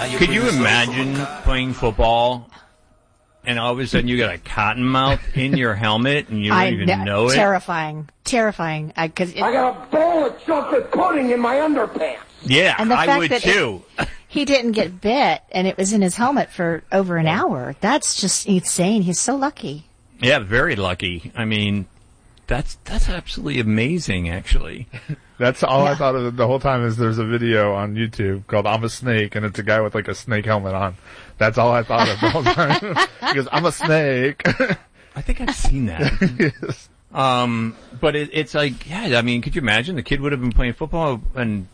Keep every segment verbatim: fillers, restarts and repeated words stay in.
you Could you imagine playing football and all of a sudden you got a cottonmouth in your helmet and you don't I even kn- know it? Terrifying. Terrifying. I, cause it, I got a bowl of chocolate pudding in my underpants. Yeah, and the I fact would that too. It, he didn't get bit, and it was in his helmet for over an hour. That's just insane. He's so lucky. Yeah, very lucky. I mean, that's that's absolutely amazing, actually. That's all Yeah. I thought of the whole time is there's a video on YouTube called I'm a Snake, and it's a guy with like a snake helmet on. That's all I thought of the whole time. Because I'm a snake. I think I've seen that. Yes. Um, but it, it's like, yeah, I mean, could you imagine the kid would have been playing football and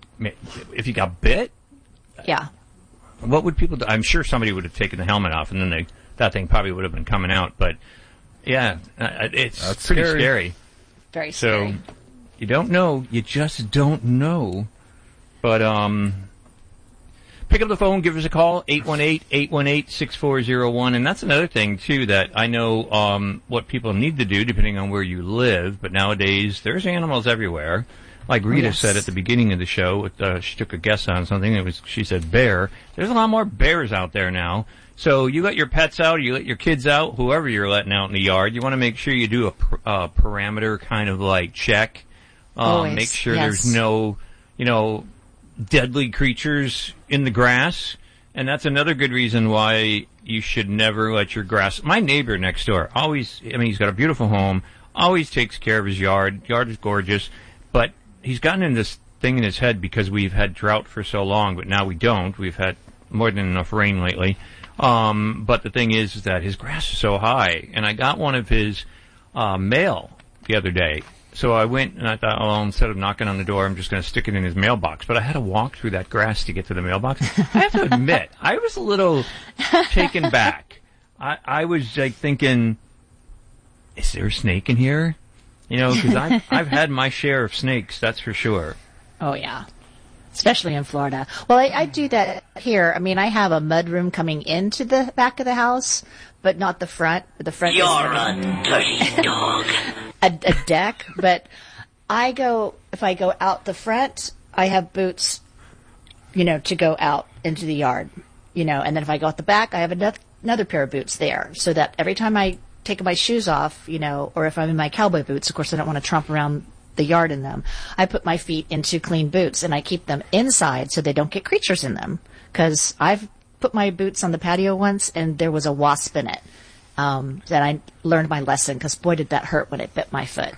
if he got bit? Yeah. What would people do? I'm sure somebody would have taken the helmet off and then they, that thing probably would have been coming out. But yeah, uh, it's That's pretty scary. scary. Very So scary. you don't know. You just don't know. But, um, pick up the phone, give us a call, eight one eight, eight one eight, six four zero one. And that's another thing, too, that I know um, what people need to do depending on where you live. But nowadays, there's animals everywhere. Like Rita Yes. said at the beginning of the show, uh, she took a guess on something. It was She said bear. There's a lot more bears out there now. So you let your pets out, you let your kids out, whoever you're letting out in the yard, you want to make sure you do a per, uh, parameter kind of like check. Um, Always, make sure yes. there's no, you know, deadly creatures in the grass. And that's another good reason why you should never let your grass. My neighbor next door always, I mean, he's got a beautiful home, always takes care of his yard. Yard is gorgeous, but he's gotten in this thing in his head because we've had drought for so long, but now we don't. We've had more than enough rain lately. Um, but the thing is, is that his grass is so high, and I got one of his uh, mail the other day. So I went and I thought, oh, instead of knocking on the door, I'm just going to stick it in his mailbox. But I had to walk through that grass to get to the mailbox. I have to admit, I was a little taken back. I, I was like thinking, is there a snake in here? You know, because I've, I've had my share of snakes, that's for sure. Oh, yeah. Especially in Florida. Well, I, I do that here. I mean, I have a mudroom coming into the back of the house, but not the front. The front You're is a dirty dog. a, a deck. But I go, if I go out the front, I have boots, you know, to go out into the yard, you know, and then if I go out the back, I have another, another pair of boots there so that every time I take my shoes off, you know, or if I'm in my cowboy boots, of course, I don't want to tromp around the yard in them. I put my feet into clean boots and I keep them inside so they don't get creatures in them. Because I've put my boots on the patio once and there was a wasp in it. Um, that I learned my lesson because boy did that hurt when it bit my foot.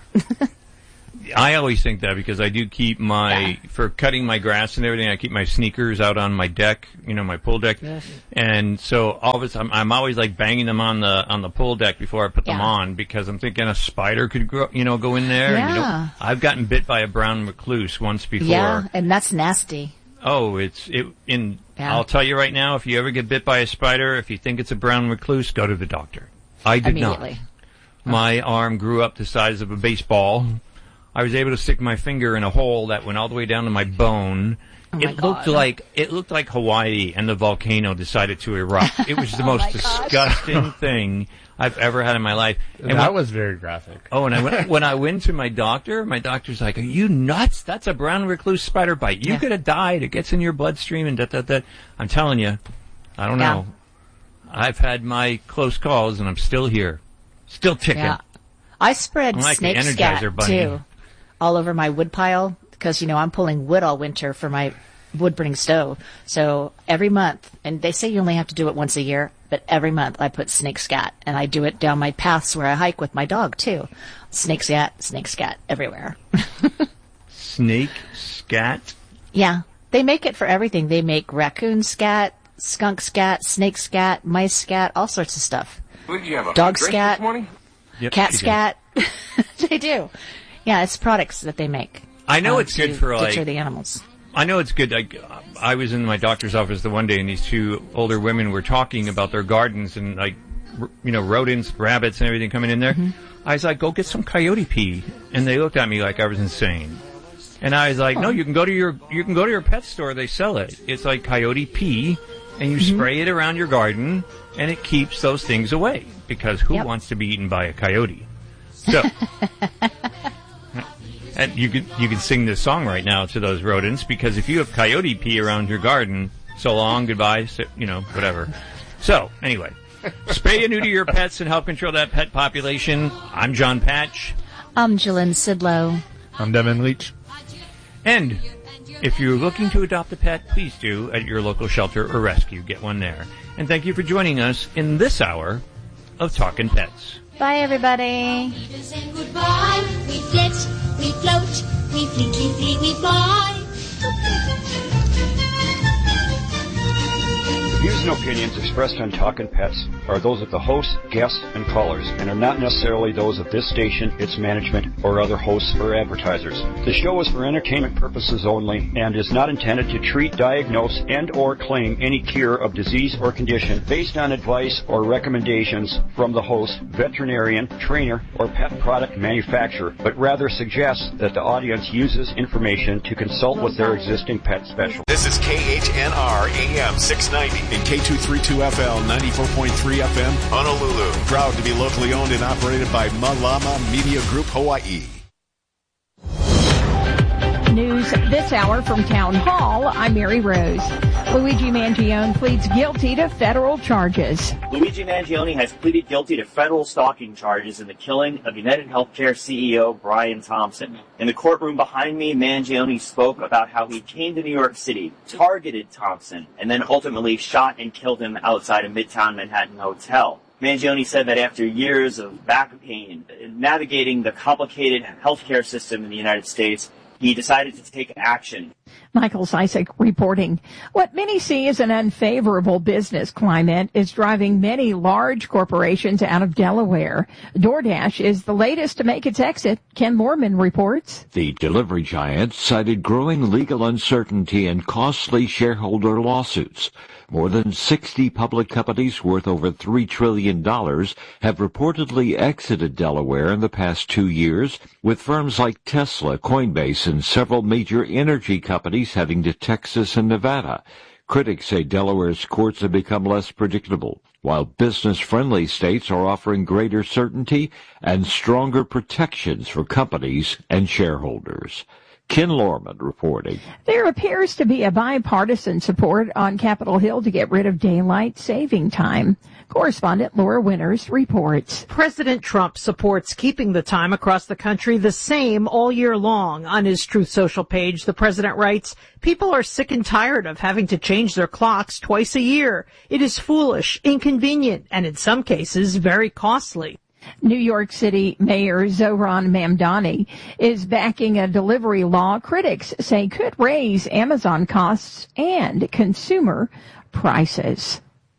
I always think that because I do keep my, Yeah. for cutting my grass and everything, I keep my sneakers out on my deck, you know, my pool deck. Yes. And so all of a sudden, I'm always like banging them on the, on the pool deck before I put them Yeah. on because I'm thinking a spider could grow, you know, go in there. And, you know, Yeah. I've gotten bit by a brown recluse once before. Yeah, and that's nasty. Oh, it's, it, in, Yeah. I'll tell you right now, if you ever get bit by a spider, if you think it's a brown recluse, go to the doctor. I did not. Immediately. My arm grew up the size of a baseball. I was able to stick my finger in a hole that went all the way down to my bone. Oh my it looked God. like it looked like Hawaii and the volcano decided to erupt. It was the Oh most my gosh. disgusting thing I've ever had in my life. And that when, was very graphic. oh, and I went, when I went to my doctor, my doctor's like, "Are you nuts? That's a brown recluse spider bite. You Yeah. could have died. It gets in your bloodstream and that that that." I'm telling you, I don't Yeah. know. I've had my close calls and I'm still here, still ticking. Yeah. I spread I'm like the snake Energizer scat Bunny. too, all over my wood pile because you know I'm pulling wood all winter for my wood burning stove. So every month, and they say you only have to do it once a year, but every month I put snake scat, and I do it down my paths where I hike with my dog too. Snake scat, snake scat everywhere. Snake scat. Yeah, they make it for everything. They make raccoon scat, skunk scat, snake scat, mice scat, all sorts of stuff. What did you have, a Dog drink scat. this morning? Yep, Cat she did. scat. They do. Yeah, it's products that they make. I know um, it's good to for like. deter the animals. I know it's good. Like, I was in my doctor's office the one day, and these two older women were talking about their gardens and like, r- you know, rodents, rabbits, and everything coming in there. Mm-hmm. I was like, "Go get some coyote pee," and they looked at me like I was insane. And I was like, "No, you can go to your you can go to your pet store. They sell it. It's like coyote pee, and you Mm-hmm. spray it around your garden, and it keeps those things away. Because who Yep. wants to be eaten by a coyote?" So. And you could you could sing this song right now to those rodents because if you have coyote pee around your garden, So long, goodbye, so, you know, whatever. So, anyway, spay and neuter your pets and help control that pet population. I'm John Patch. I'm Jillian Sidlow. I'm Devin Leach. And if you're looking to adopt a pet, please do at your local shelter or rescue. Get one there. And thank you for joining us in this hour of Talkin' Pets. Bye, everybody. We flit, we float, we fleet, we fleet, we fly. The views and opinions expressed on Talkin' Pets are those of the hosts, guests, and callers, and are not necessarily those of this station, its management, or other hosts or advertisers. The show is for entertainment purposes only and is not intended to treat, diagnose, and or claim any cure of disease or condition based on advice or recommendations from the host, veterinarian, trainer, or pet product manufacturer, but rather suggests that the audience uses information to consult with their existing pet specialist. This is K H N R A M six ninety and K two thirty-two F L ninety-four point three F M, Honolulu. Proud to be locally owned and operated by Malama Media Group, Hawaii. News this hour from Town Hall. I'm Mary Rose. Luigi Mangione pleads guilty to federal charges. Luigi Mangione has pleaded guilty to federal stalking charges in the killing of United Healthcare C E O Brian Thompson. In the courtroom behind me, Mangione spoke about how he came to New York City, targeted Thompson, and then ultimately shot and killed him outside a Midtown Manhattan hotel. Mangione said that after years of back pain, navigating the complicated healthcare system in the United States, he decided to take action. Michael Sisek reporting. What many see as an unfavorable business climate is driving many large corporations out of Delaware. DoorDash is the latest to make its exit. Ken Lorman reports. The delivery giant cited growing legal uncertainty and costly shareholder lawsuits. More than sixty public companies worth over three trillion dollars have reportedly exited Delaware in the past two years, with firms like Tesla, Coinbase, and several major energy companies heading to Texas and Nevada. Critics say Delaware's courts have become less predictable, while business-friendly states are offering greater certainty and stronger protections for companies and shareholders. Ken Lorman reporting. There appears to be a bipartisan support on Capitol Hill to get rid of daylight saving time. Correspondent Laura Winters reports. President Trump supports keeping the time across the country the same all year long. On his Truth Social page, the president writes, "People are sick and tired of having to change their clocks twice a year. It is foolish, inconvenient, and in some cases very costly." New York City Mayor Zohran Mamdani is backing a delivery law critics say could raise Amazon costs and consumer prices.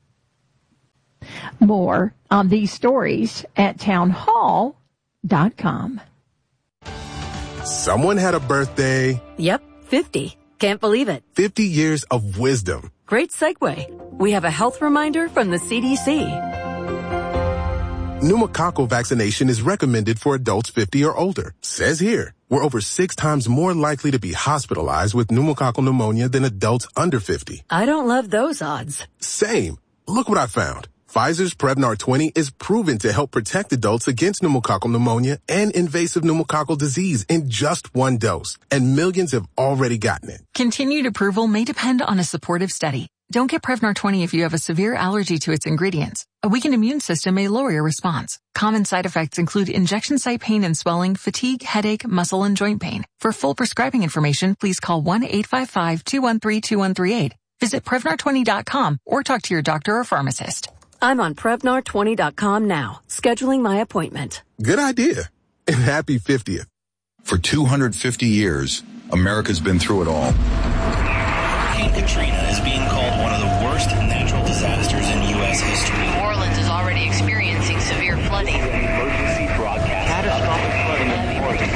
More on these stories at townhall dot com. Someone had a birthday. Yep, fifty. Can't believe it. fifty years of wisdom. Great segue. We have a health reminder from the C D C. Pneumococcal vaccination is recommended for adults fifty or older. Says here, we're over six times more likely to be hospitalized with pneumococcal pneumonia than adults under fifty. I don't love those odds. Same. Look what I found. Pfizer's Prevnar twenty is proven to help protect adults against pneumococcal pneumonia and invasive pneumococcal disease in just one dose. And millions have already gotten it. Continued approval may depend on a supportive study. Don't get Prevnar twenty if you have a severe allergy to its ingredients. A weakened immune system may lower your response. Common side effects include injection site pain and swelling, fatigue, headache, muscle, and joint pain. For full prescribing information, please call one eight five five, two one three, two one three eight. Visit Prevnar twenty dot com or talk to your doctor or pharmacist. I'm on Prevnar twenty dot com now, scheduling my appointment. Good idea. And happy fiftieth. For two hundred fifty years, America's been through it all. Hurricane Katrina is being called one of the worst natural disasters in U S history. New Orleans is already experiencing severe flooding. Emergency broadcast. Catastrophic flooding in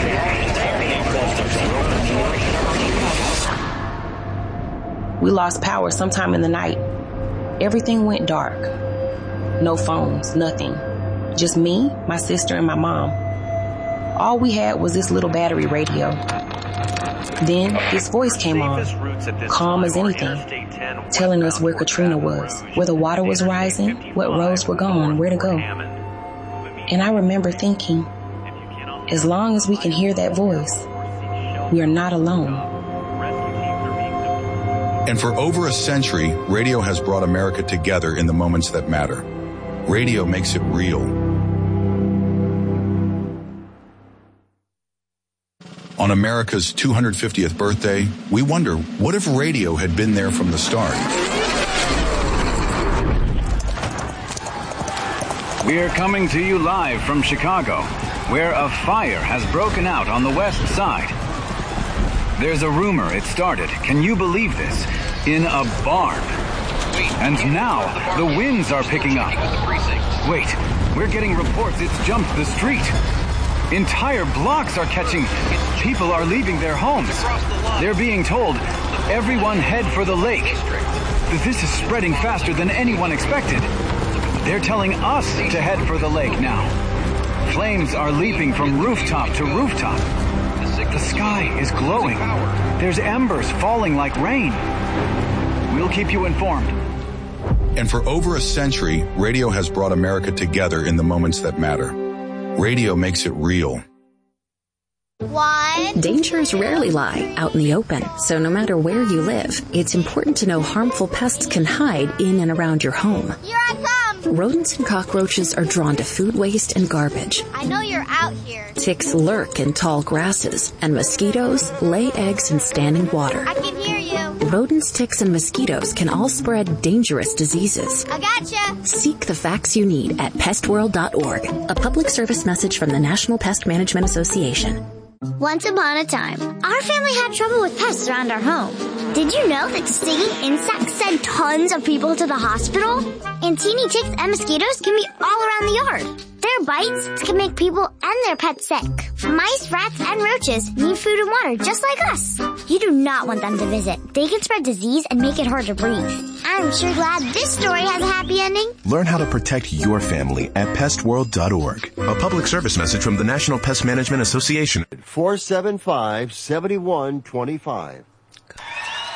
Florida. We lost power sometime in the night. Everything went dark. No phones, nothing. Just me, my sister, and my mom. All we had was this little battery radio. Then this voice came on, calm as anything, telling us where Katrina was, where the water was rising, what roads were gone, where to go. And I remember thinking, as long as we can hear that voice, we are not alone. And for over a century, radio has brought America together in the moments that matter. Radio makes it real. On America's two hundred fiftieth birthday, we wonder, what if radio had been there from the start? We're coming to you live from Chicago, where a fire has broken out on the west side. There's a rumor it started, can you believe this, in a barn. And now the winds are picking up. Wait, we're getting reports it's jumped the street. Entire blocks are catching. People are leaving their homes. They're being told, everyone head for the lake. This is spreading faster than anyone expected. They're telling us to head for the lake now. Flames are leaping from rooftop to rooftop. The sky is glowing. There's embers falling like rain. We'll keep you informed. And for over a century, radio has brought America together in the moments that matter. Radio makes it real. One. Dangers rarely lie out in the open, so no matter where you live, it's important to know harmful pests can hide in and around your home. Here I come. Rodents and cockroaches are drawn to food waste and garbage. I know you're out here. Ticks lurk in tall grasses, and mosquitoes lay eggs in standing water. I can hear you. Rodents, ticks, and mosquitoes can all spread dangerous diseases. I gotcha. Seek the facts you need at pest world dot org, a public service message from the National Pest Management Association. Once upon a time, our family had trouble with pests around our home. Did you know that stinging insects send tons of people to the hospital? And teeny ticks and mosquitoes can be all around the yard. Their bites can make people and their pets sick. Mice, rats, and roaches need food and water just like us. You do not want them to visit. They can spread disease and make it hard to breathe. I'm sure glad this story has a happy ending. Learn how to protect your family at pest world dot org. A public service message from the National Pest Management Association. four seven five, seven one two five.